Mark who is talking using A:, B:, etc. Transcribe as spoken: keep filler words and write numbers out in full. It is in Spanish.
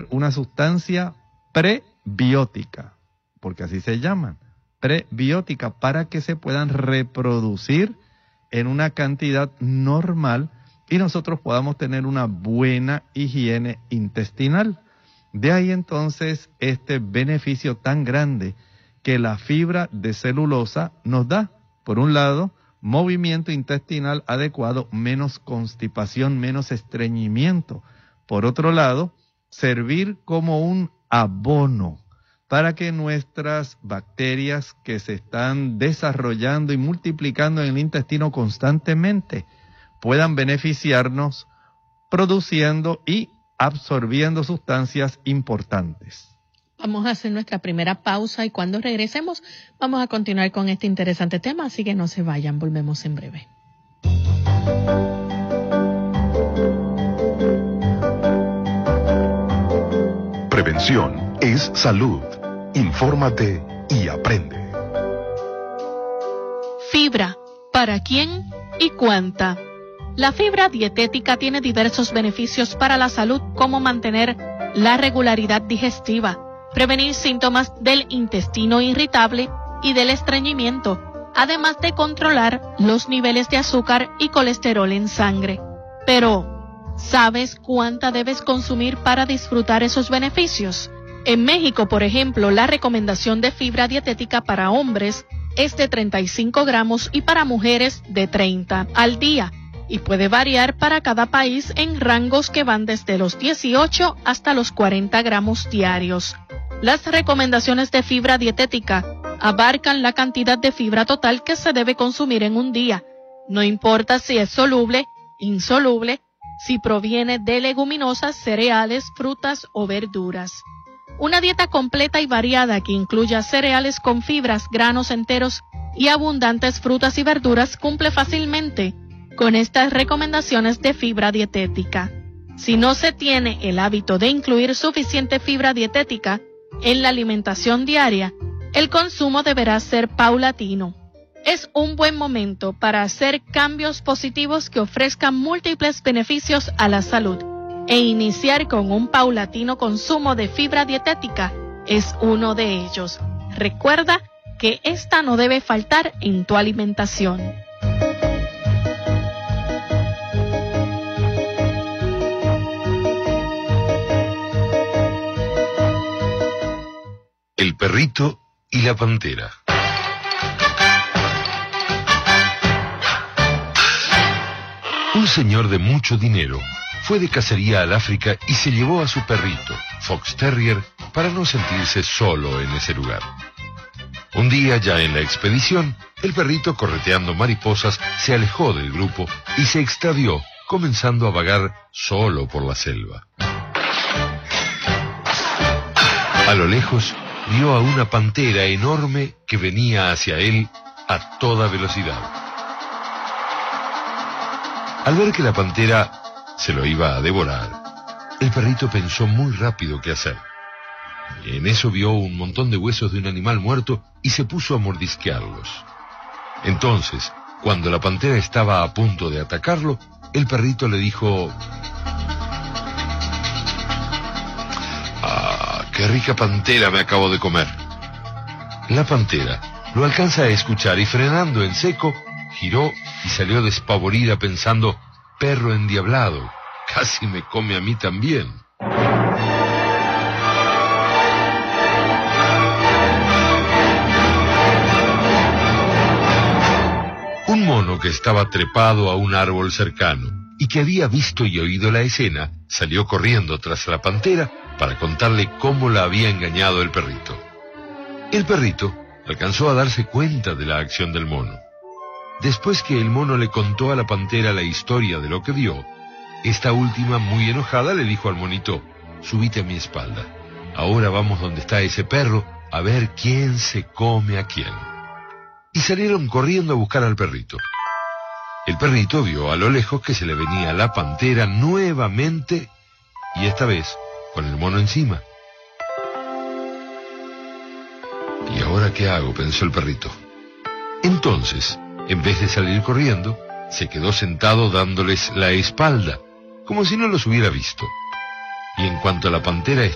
A: una sustancia prebiótica, porque así se llaman, prebiótica, para que se puedan reproducir en una cantidad normal y nosotros podamos tener una buena higiene intestinal. De ahí entonces este beneficio tan grande que la fibra de celulosa nos da. Por un lado, movimiento intestinal adecuado, menos constipación, menos estreñimiento. Por otro lado, servir como un abono para que nuestras bacterias que se están desarrollando y multiplicando en el intestino constantemente puedan beneficiarnos produciendo y absorbiendo sustancias importantes.
B: Vamos a hacer nuestra primera pausa y cuando regresemos vamos a continuar con este interesante tema, así que no se vayan, volvemos en breve.
C: Prevención es salud. Infórmate y aprende.
B: Fibra, ¿para quién y cuánta? La fibra dietética tiene diversos beneficios para la salud, como mantener la regularidad digestiva, prevenir síntomas del intestino irritable y del estreñimiento, además de controlar los niveles de azúcar y colesterol en sangre. Pero, ¿sabes cuánta debes consumir para disfrutar esos beneficios? En México, por ejemplo, la recomendación de fibra dietética para hombres es de treinta y cinco gramos y para mujeres de treinta al día, y puede variar para cada país en rangos que van desde los dieciocho hasta los cuarenta gramos diarios. Las recomendaciones de fibra dietética abarcan la cantidad de fibra total que se debe consumir en un día, no importa si es soluble, insoluble, si proviene de leguminosas, cereales, frutas o verduras. Una dieta completa y variada que incluya cereales con fibras, granos enteros y abundantes frutas y verduras cumple fácilmente con estas recomendaciones de fibra dietética. Si no se tiene el hábito de incluir suficiente fibra dietética en la alimentación diaria, el consumo deberá ser paulatino. Es un buen momento para hacer cambios positivos que ofrezcan múltiples beneficios a la salud, e iniciar con un paulatino consumo de fibra dietética es uno de ellos. Recuerda que esta no debe faltar en tu alimentación.
D: El perrito y la pantera. Un señor de mucho dinero fue de cacería al África y se llevó a su perrito, Fox Terrier, para no sentirse solo en ese lugar. Un día, ya en la expedición, el perrito, correteando mariposas, se alejó del grupo y se extravió, comenzando a vagar solo por la selva. A lo lejos, vio a una pantera enorme que venía hacia él a toda velocidad. Al ver que la pantera se lo iba a devorar, el perrito pensó muy rápido qué hacer. En eso vio un montón de huesos de un animal muerto y se puso a mordisquearlos. Entonces, cuando la pantera estaba a punto de atacarlo, el perrito le dijo: «Ah, qué rica pantera me acabo de comer». La pantera lo alcanza a escuchar y, frenando en seco, giró y salió despavorida pensando: «Perro endiablado, casi me come a mí también». Un mono que estaba trepado a un árbol cercano y que había visto y oído la escena, salió corriendo tras la pantera para contarle cómo la había engañado el perrito. El perrito alcanzó a darse cuenta de la acción del mono. Después que el mono le contó a la pantera la historia de lo que vio, esta última, muy enojada, le dijo al monito: «Subite a mi espalda. Ahora vamos donde está ese perro a ver quién se come a quién». Y salieron corriendo a buscar al perrito. El perrito vio a lo lejos que se le venía la pantera nuevamente, y esta vez con el mono encima. ¿Y ahora qué hago?, pensó el perrito. Entonces, en vez de salir corriendo, se quedó sentado dándoles la espalda, como si no los hubiera visto. Y en cuanto la pantera